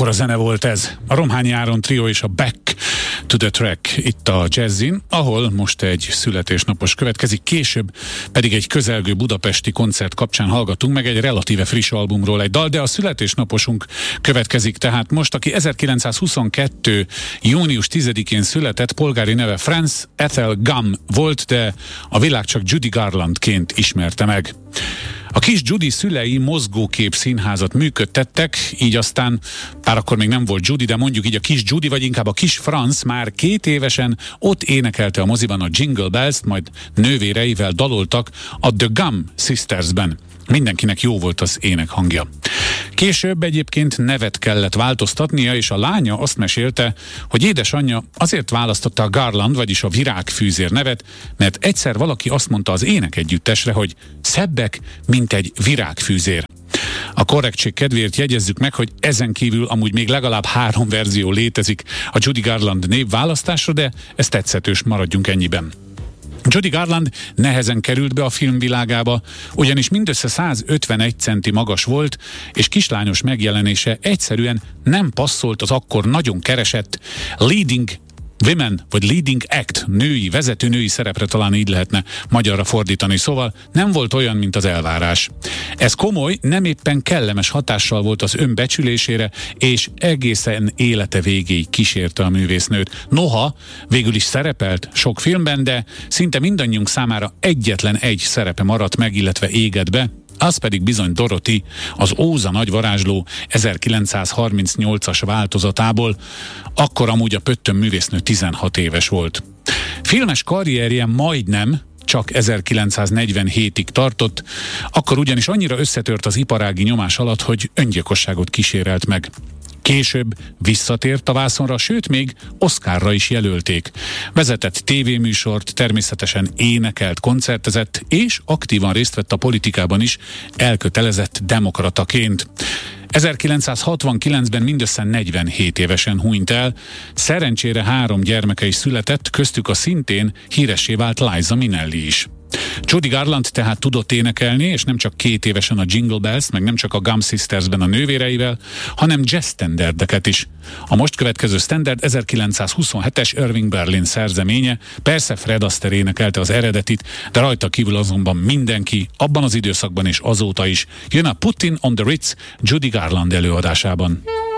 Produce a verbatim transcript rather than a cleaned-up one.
Mekkora zene volt ez? A Romhányi Áron Trio és a Back to the Track itt a Jazzin, ahol most egy születésnapos következik, később pedig egy közelgő budapesti koncert kapcsán hallgatunk meg egy relatíve friss albumról egy dal, de a születésnaposunk következik tehát most, aki ezerkilencszázhuszonkettő. június tizedikén született, polgári neve Frances Ethel Gum volt, de a világ csak Judy Garlandként ismerte meg. A kis Judy szülei mozgókép színházat működtettek, így aztán, bár akkor még nem volt Judy, de mondjuk így a kis Judy, vagy inkább a kis Franz már két évesen ott énekelte a moziban a Jingle Bells-t, majd nővéreivel daloltak a The Gum Sistersben. Mindenkinek jó volt az ének hangja. Később egyébként nevet kellett változtatnia, és a lánya azt mesélte, hogy édesanyja azért választotta a Garland, vagyis a virágfűzér nevet, mert egyszer valaki azt mondta az énekegyüttesre, hogy szebbek, mint egy virágfűzér. A korrektség kedvéért jegyezzük meg, hogy ezen kívül amúgy még legalább három verzió létezik a Judy Garland névválasztásra, de ez tetszetős, maradjunk ennyiben. Judy Garland nehezen került be a filmvilágába, ugyanis mindössze százötvenegy centi magas volt, és kislányos megjelenése egyszerűen nem passzolt az akkor nagyon keresett leading women, vagy leading act, női, vezető női szerepre, talán így lehetne magyarra fordítani, szóval nem volt olyan, mint az elvárás. Ez komoly, nem éppen kellemes hatással volt az önbecsülésére, és egészen élete végéig kísérte a művésznőt. Noha végül is szerepelt sok filmben, de szinte mindannyiunk számára egyetlen egy szerepe maradt meg, illetve égett be, az pedig bizony Dorothy, az Óza nagy varázsló ezerkilencszázharmincnyolcas változatából, akkor amúgy a pöttöm művésznő tizenhat éves volt. Filmes karrierje majdnem csak ezerkilencszáznegyvenhétig tartott, akkor ugyanis annyira összetört az iparági nyomás alatt, hogy öngyilkosságot kísérelt meg. Később visszatért a vászonra, sőt még Oscarra is jelölték. Vezetett tévéműsort, természetesen énekelt, koncertezett, és aktívan részt vett a politikában is, elkötelezett demokrataként. ezerkilencszázhatvankilencben mindössze negyvenhét évesen hunyt el, szerencsére három gyermeke is született, köztük a szintén híressé vált Liza Minnelli is. Judy Garland tehát tudott énekelni, és nem csak két évesen a Jingle Bells, meg nem csak a Gum Sistersben a nővéreivel, hanem jazz standardeket is. A most következő standard ezerkilencszázhuszonhetes Irving Berlin szerzeménye, persze Fred Astaire énekelte az eredetit, de rajta kívül azonban mindenki, abban az időszakban és azóta is. Jön a Put in on the Ritz Judy Garland előadásában.